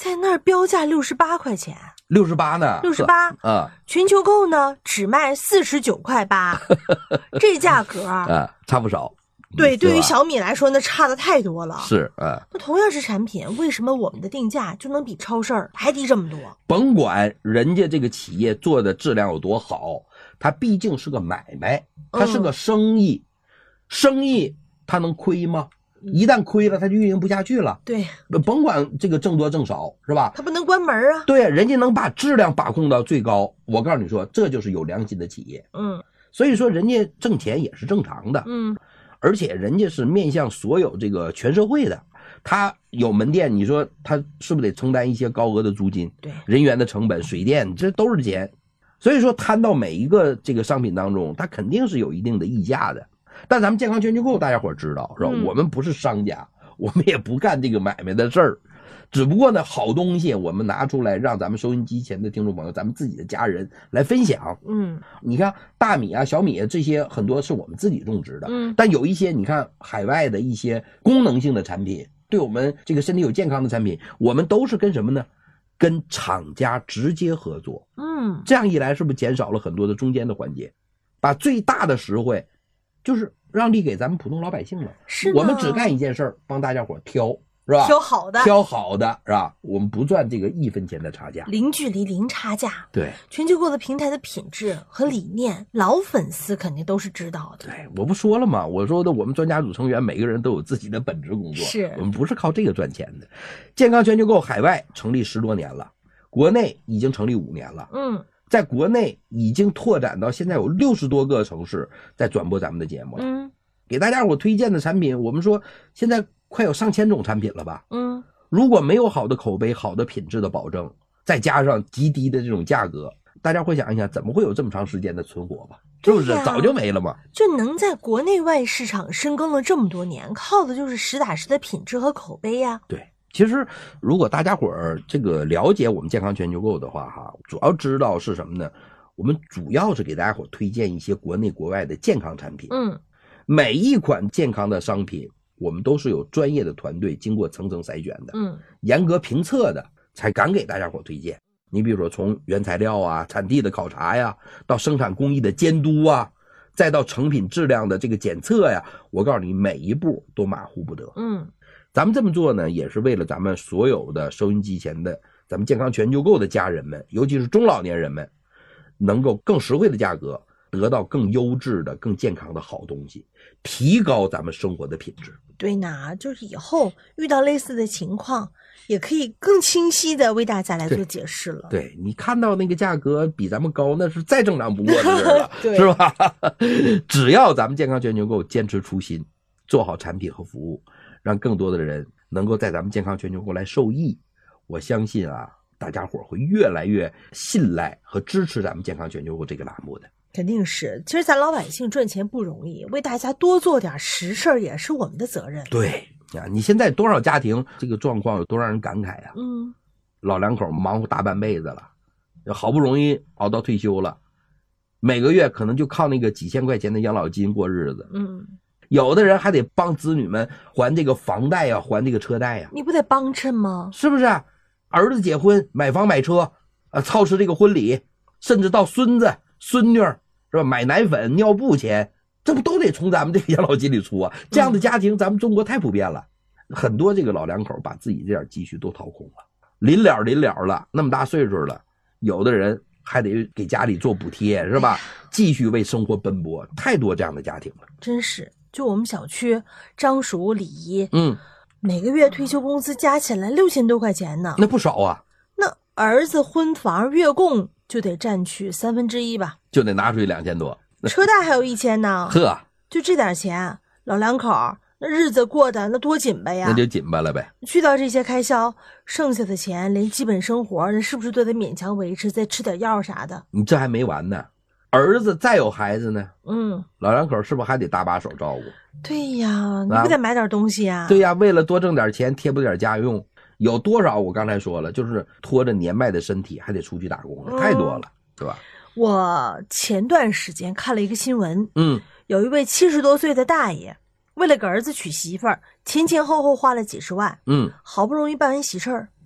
在那儿标价68块钱 ，68呢 ，68 啊， 全球购呢只卖49.8块，这价格啊，差不少。 对，对于小米来说，那差的太多了。 是啊， 那同样是产品，为什么我们的定价就能比超市还低这么多？ 甭管人家这个企业做的质量有多好，它毕竟是个买卖，它是个生意，生意它能亏吗？一旦亏了，它就运营不下去了。 对， 甭管这个挣多挣少，是吧？ 它不能关门啊。 对，人家能把质量把控到最高，我告诉你说，这就是有良心的企业。所以说人家挣钱也是正常的。而且人家是面向所有这个全社会的，他有门店，你说他是不是得承担一些高额的租金？ 对， 人员的成本、水电，这都是钱。所以说摊到每一个这个商品当中，它肯定是有一定的溢价的。但咱们健康全球购大家伙知道是吧？我们不是商家，我们也不干这个买卖的事儿。只不过呢，好东西我们拿出来让咱们收音机前的听众朋友，咱们自己的家人来分享。你看大米啊、小米啊这些很多是我们自己种植的，但有一些你看海外的一些功能性的产品，对我们这个身体有健康的产品，我们都是跟什么呢？跟厂家直接合作。这样一来是不是减少了很多的中间的环节，把最大的实惠就是让利给咱们普通老百姓了。 是， 我们只干一件事儿，帮大家伙挑。是吧？ 挑好的， 挑好的是吧？我们不赚这个1分钱的差价， 零距离、零差价。 对， 全球购的平台的品质和理念，老粉丝肯定都是知道的。 对，我不说了吗？我说的，我们专家组成员每个人都有自己的本职工作， 是我们不是靠这个赚钱的。健康全球购海外成立10多年了，国内已经成立5年了。在国内已经拓展到现在有60多个城市在转播咱们的节目了。给大家伙推荐的产品，我们说现在快有上千种产品了吧？如果没有好的口碑、好的品质的保证，再加上极低的这种价格，大家会想一想，怎么会有这么长时间的存活吧？是不是？早就没了嘛。 就能在国内外市场深耕了这么多年，靠的就是实打实的品质和口碑呀。 对，其实如果大家伙儿这个了解我们健康全球购的话，主要知道是什么呢？我们主要是给大家伙推荐一些国内国外的健康产品。每一款健康的商品，我们都是有专业的团队经过层层筛选的，严格评测的，才敢给大家伙推荐。你比如说从原材料啊、产地的考察呀，到生产工艺的监督啊，再到成品质量的这个检测呀，我告诉你每一步都马虎不得。咱们这么做呢，也是为了咱们所有的收音机前的咱们健康全球购的家人们，尤其是中老年人们，能够更实惠的价格得到更优质的、更健康的好东西，提高咱们生活的品质。 对呢，就是以后遇到类似的情况，也可以更清晰的为大家来做解释了。 对，你看到那个价格比咱们高，那是再正常不过的事了，是吧？只要咱们健康全球购坚持初心，做好产品和服务，让更多的人能够在咱们健康全球购来受益，我相信啊，大家伙会越来越信赖和支持咱们健康全球购这个栏目的。 肯定是，其实咱老百姓赚钱不容易，为大家多做点实事儿也是我们的责任。 对呀，你现在多少家庭这个状况有多让人感慨啊！老两口忙活大半辈子了，好不容易熬到退休了，每个月可能就靠那个几千块钱的养老金过日子。有的人还得帮子女们还这个房贷呀，还这个车贷呀。 你不得帮衬吗？ 是不是？儿子结婚、买房买车，操持这个婚礼，甚至到孙子、孙女是吧？买奶粉、尿布钱，这不都得从咱们这个养老金里出啊？这样的家庭，咱们中国太普遍了。很多这个老两口把自己这点积蓄都掏空了，临了了，那么大岁数了，有的人还得给家里做补贴，是吧？继续为生活奔波，太多这样的家庭了。 真是，就我们小区张叔、李姨，每个月退休工资加起来6000多块钱呢， 那不少啊。 那儿子婚房月供就得占去1/3吧， 就得拿出去2000多， 车贷还有1000呢。 呵， 就这点钱，老两口那日子过得那多紧巴呀！ 那就紧巴了呗。 去掉这些开销，剩下的钱连基本生活，那是不是都得勉强维持？再吃点药啥的？ 你这还没完呢，儿子再有孩子呢，老两口是不是还得搭把手照顾？ 对呀，你不得买点东西呀？ 对呀，为了多挣点钱，贴补点家用，有多少？我刚才说了，就是拖着年迈的身体还得出去打工了，太多了，是吧？ 我前段时间看了一个新闻，有一位70多岁的大爷，为了给儿子娶媳妇儿，前后花了几十万，好不容易办完喜事儿，